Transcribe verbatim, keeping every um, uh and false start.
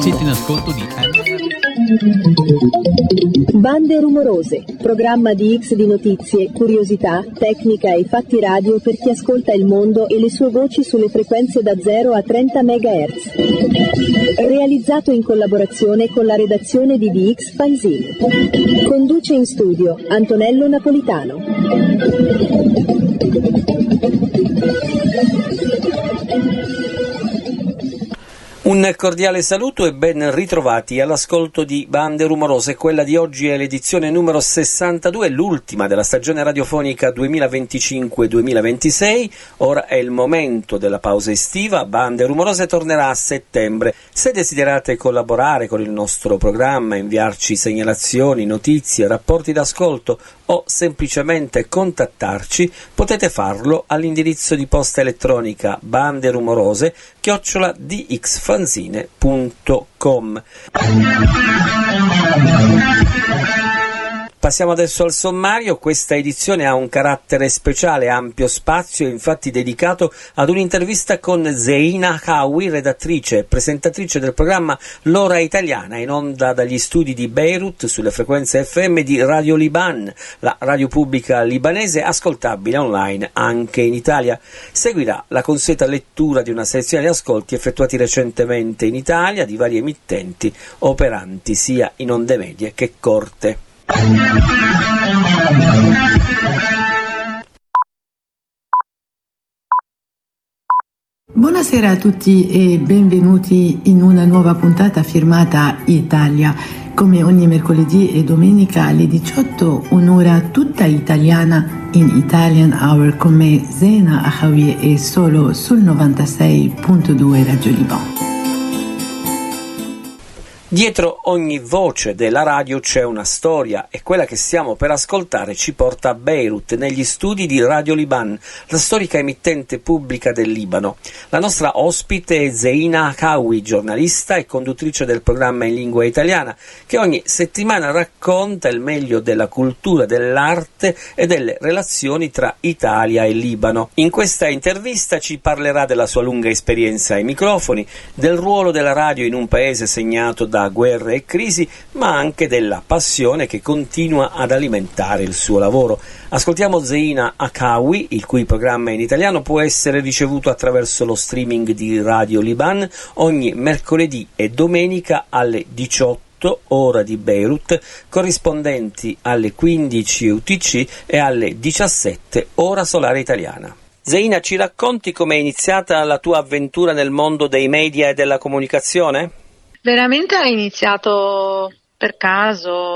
Siete in ascolto di Bande rumorose, programma di X di notizie, curiosità, tecnica e fatti radio per chi ascolta il mondo e le sue voci sulle frequenze da zero a trenta megahertz. Realizzato in collaborazione con la redazione di D X Fanzine. Conduce in studio Antonello Napolitano. Un cordiale saluto e ben ritrovati all'ascolto di Bande Rumorose. Quella di oggi è l'edizione numero sessantadue, l'ultima della stagione radiofonica duemilaventicinque duemilaventisei. Ora è il momento della pausa estiva. Bande Rumorose tornerà a settembre. Se desiderate collaborare con il nostro programma, inviarci segnalazioni, notizie, rapporti d'ascolto o semplicemente contattarci, potete farlo all'indirizzo di posta elettronica banderumorose chiocciola d x fanzine punto com. Passiamo adesso al sommario. Questa edizione ha un carattere speciale, ampio spazio, infatti dedicato ad un'intervista con Zeina Hawi, redattrice e presentatrice del programma L'Ora Italiana, in onda dagli studi di Beirut sulle frequenze F M di Radio Liban, la radio pubblica libanese ascoltabile online anche in Italia. Seguirà la consueta lettura di una selezione di ascolti effettuati recentemente in Italia di varie emittenti operanti sia in onde medie che corte. Buonasera a tutti e benvenuti in una nuova puntata firmata Italia. Come ogni mercoledì e domenica alle diciotto, un'ora tutta italiana in Italian Hour con me, Zeina Hawi, e solo sul novantasei virgola due Radio Liban. Dietro ogni voce della radio c'è una storia e quella che stiamo per ascoltare ci porta a Beirut, negli studi di Radio Liban, la storica emittente pubblica del Libano. La nostra ospite è Zeina Hawi, giornalista e conduttrice del programma in lingua italiana, che ogni settimana racconta il meglio della cultura, dell'arte e delle relazioni tra Italia e Libano. In questa intervista ci parlerà della sua lunga esperienza ai microfoni, del ruolo della radio in un paese segnato da guerre e crisi, ma anche della passione che continua ad alimentare il suo lavoro. Ascoltiamo Zeina Hawi, il cui programma in italiano può essere ricevuto attraverso lo streaming di Radio Liban ogni mercoledì e domenica alle diciotto ora di Beirut, corrispondenti alle quindici U T C e alle diciassette ora solare italiana. Zeina, ci racconti come è iniziata la tua avventura nel mondo dei media e della comunicazione? Veramente ha iniziato per caso.